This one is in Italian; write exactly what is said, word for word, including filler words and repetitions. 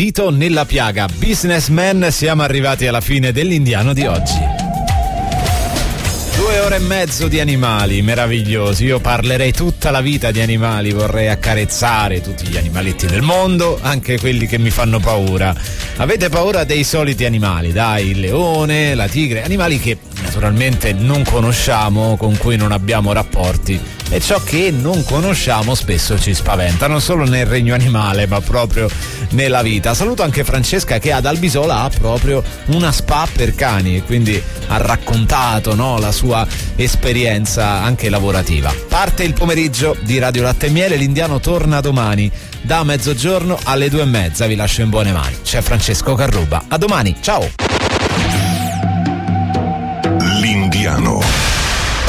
dito nella piaga. Businessman, siamo arrivati alla fine dell'Indiano di oggi. Due ore e mezzo di animali meravigliosi. Io parlerei tutta la vita di animali, vorrei accarezzare tutti gli animaletti del mondo, anche quelli che mi fanno paura. Avete paura dei soliti animali, dai, il leone, la tigre, animali che naturalmente non conosciamo, con cui non abbiamo rapporti, e ciò che non conosciamo spesso ci spaventa, non solo nel regno animale ma proprio nella vita. Saluto anche Francesca che ad Albisola ha proprio una spa per cani e quindi ha raccontato, no, la sua esperienza anche lavorativa. Parte il pomeriggio di Radio Latte e Miele, l'Indiano torna domani da mezzogiorno alle due e mezza. Vi lascio in buone mani, c'è Francesco Carruba. A domani, ciao.